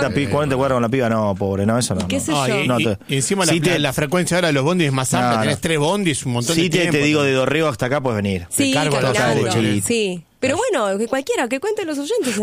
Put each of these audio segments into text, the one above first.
40 cuadras con la piba, no, pobre, no, eso no. ¿Qué sé no. yo? No, Y encima la frecuencia ahora de los bondis es más amplia, tenés 3 bondis, un montón de tiempo. Sí, te digo, de Dorrego hasta acá puedes venir. Sí, cargo acá caminando. derechito. Sí. Pero bueno, que cualquiera, que cuenten los oyentes.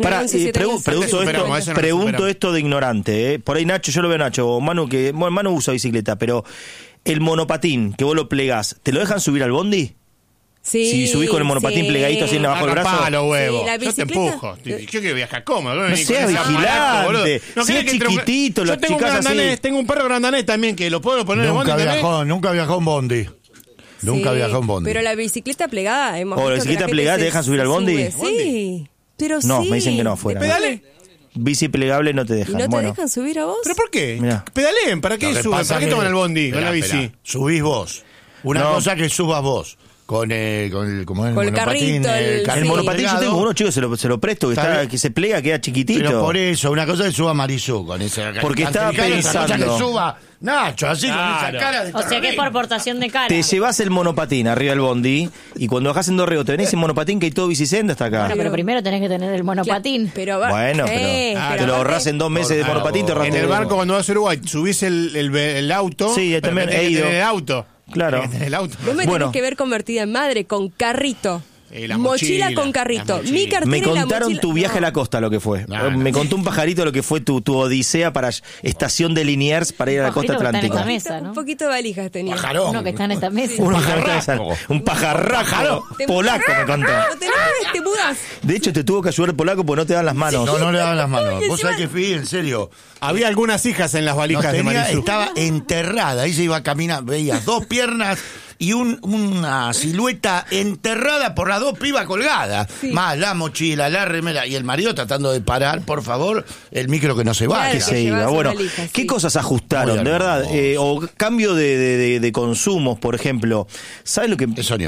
Pregunto esto de ignorante, Por ahí Nacho, yo lo veo a Nacho, o Manu, que Manu usa bicicleta, pero el monopatín que vos lo plegás, ¿te lo dejan subir al bondi? Sí, si subís con el monopatín plegadito así abajo del brazo. Los huevos. Sí, la yo te empujo. Yo quiero viajar cómodo. No seas vigilante. No si es chiquitito, los chicas así. Tengo un perro grandanés también que lo puedo poner en bondi. Nunca viajó en bondi. Nunca viajó en bondi. Pero la bicicleta plegada, ¿O la bicicleta plegada te dejan subir al bondi? Sí, pero no, me dicen que no, fuera. ¿Pedale? Bici plegable no te dejan. ¿Y no te dejan subir a vos? ¿Pero por qué? Mirá. Pedaleen, ¿para qué suben? ¿Para qué toman el bondi con la bici? Subís vos. Una cosa que subas vos. Con el carrito, el monopatín yo tengo uno, chicos, se lo presto, que se plega, queda chiquitito. Pero por eso, una cosa que suba Marisú con ese. Porque estaba pensando. Otra cosa que suba Nacho, así con esa cara de O sea que es por portación de cara. Te llevas el monopatín arriba del bondi y cuando bajás en Dorrego te venís en monopatín que hay todo bicicenda hasta acá. Bueno, pero primero tenés que tener el monopatín. Bueno, pero te lo ahorrás en 2 meses de monopatín, te ahorras. En el barco cuando vas a Uruguay subís el auto. Sí, también he ido. En el auto. Claro. El auto. Vos me tenés que ver convertida en madre con carrito. Mochila con carrito. Mi cartera. Me contaron tu viaje a la costa lo que fue. Me contó un pajarito lo que fue tu odisea para estación de Liniers para ir a la costa atlántica. Un poquito de valijas tenía. Pajarón. Uno que está en esta mesa. Un pajarraco polaco me contó. ¿Te mudás? De hecho te tuvo que ayudar el polaco porque no te dan las manos. No le daban las manos. Vos sabés que fui, en serio. Había algunas hijas en las valijas de Marisú. Estaba enterrada, ahí se iba a caminar, veías 2 piernas y una silueta enterrada por las 2 pibas colgadas, más la mochila, la remera, y el marido tratando de parar, por favor, el micro que no se vaya. Que se iba. Bueno, ¿qué cosas ajustaron? De verdad, o cambio de consumos, por ejemplo. ¿Sabes lo que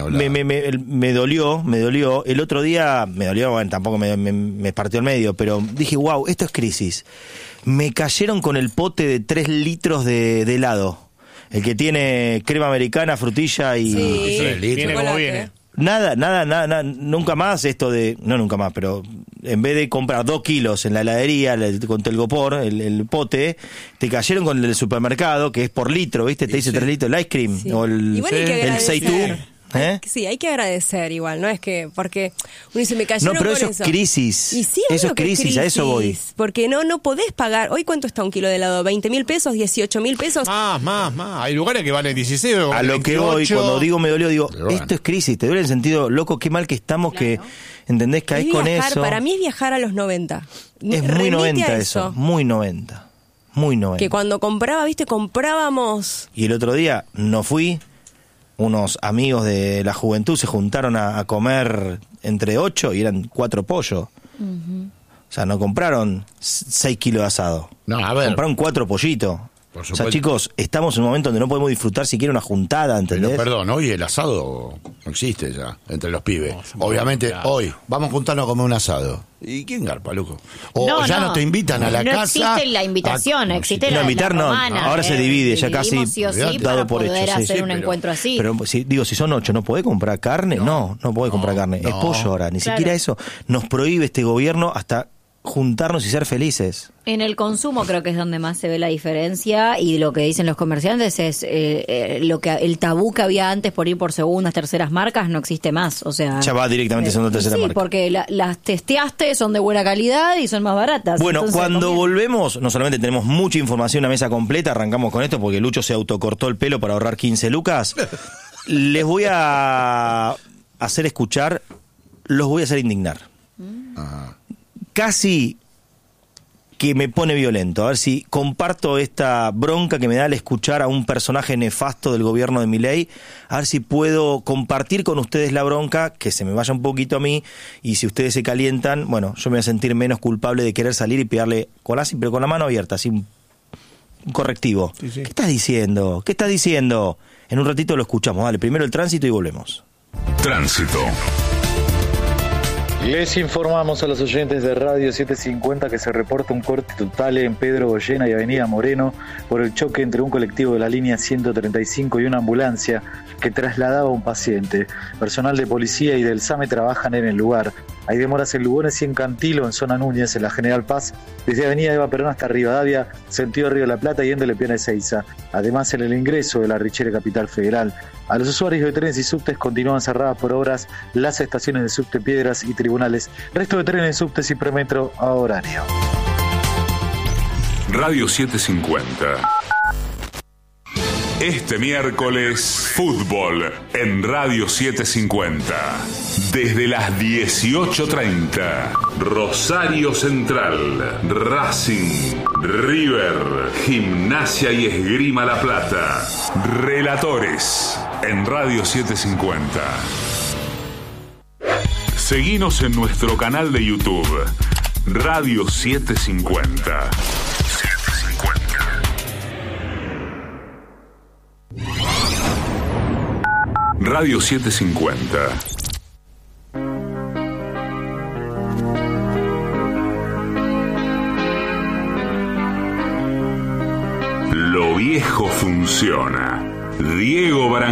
me dolió? El otro día, bueno, tampoco me partió el medio, pero dije, wow, esto es crisis. Me cayeron con el pote de 3 litros de helado. El que tiene crema americana, frutilla y... Sí, 3 litros. Viene como viene. Nada, nunca más esto de... No nunca más, pero en vez de comprar 2 kilos en la heladería, con Telgopor, el pote, te cayeron con el del supermercado, que es por litro, ¿viste? Te dice 3 litros, el ice cream, o el seitú. Sí, hay que agradecer igual, no es que, porque uno dice, me cayeron no, pero con eso es crisis. Y sí, eso es crisis, a eso voy. Porque no podés pagar. Hoy, ¿cuánto está un kilo de helado? ¿20.000 pesos? ¿18.000 pesos? Más. Hay lugares que valen 16. A lo 28. Que voy, cuando digo me dolió, digo, esto es crisis. Te duele en el sentido, loco, qué mal que estamos, que, ¿entendés? Caes con eso. Para mí es viajar a los 90. Es muy 90 eso, muy 90. Que cuando comprábamos. Y el otro día no fui. Unos amigos de la juventud se juntaron a comer entre 8 y eran 4 pollos. O sea, no compraron 6 kilos de asado. No, a ver. Compraron 4 pollitos. O sea, chicos, estamos en un momento donde no podemos disfrutar siquiera una juntada, ¿entendés? Pero perdón, hoy el asado no existe ya entre los pibes. Obviamente, hoy vamos a juntarnos a comer un asado. ¿Y quién garpa, loco? O ya no te invitan a la casa. No existe la invitación, existe la invitar romana. Ahora se divide, ya casi sí o sí dado por poder hecho. Hacer un encuentro así. Pero si son 8, ¿no podés comprar carne? No podés comprar carne. Es pollo ahora, ni siquiera eso. Nos prohíbe este gobierno hasta juntarnos y ser felices. En el consumo creo que es donde más se ve la diferencia, y lo que dicen los comerciantes es el tabú que había antes por ir por segundas, terceras marcas no existe más. O sea, ya va directamente segunda, tercera marca. Sí, porque las testeaste, son de buena calidad y son más baratas. Bueno, entonces, cuando volvemos, no solamente tenemos mucha información, una mesa completa, arrancamos con esto porque Lucho se autocortó el pelo para ahorrar 15 lucas. Les voy a hacer escuchar, los voy a hacer indignar. Casi que me pone violento. A ver si comparto esta bronca que me da al escuchar a un personaje nefasto del gobierno de Milei. A ver si puedo compartir con ustedes la bronca, que se me vaya un poquito a mí, y si ustedes se calientan, bueno, yo me voy a sentir menos culpable de querer salir y pegarle pero con la mano abierta, así un correctivo. Sí. ¿Qué estás diciendo? En un ratito lo escuchamos. Dale, primero el tránsito y volvemos. Tránsito. Les informamos a los oyentes de Radio 750 que se reporta un corte total en Pedro Goyena y Avenida Moreno por el choque entre un colectivo de la línea 135 y una ambulancia que trasladaba a un paciente. Personal de policía y del SAME trabajan en el lugar. Hay demoras en Lugones y en Cantilo, en zona Núñez, en la General Paz, desde Avenida Eva Perón hasta Rivadavia, sentido Río de la Plata y en Lepiana Ezeiza. Además, en el ingreso de la Richere Capital Federal. A los usuarios de trenes y subtes continúan cerradas por obras las estaciones de subte Piedras y Tribunales. Resto de trenes, subtes y premetro a horario. Radio 750. Este miércoles, fútbol en Radio 750. Desde las 18:30, Rosario Central, Racing, River, Gimnasia y Esgrima La Plata. Relatores en Radio 750. Seguinos en nuestro canal de YouTube, Radio 750. Radio 750. Lo viejo funciona. Diego Barangay.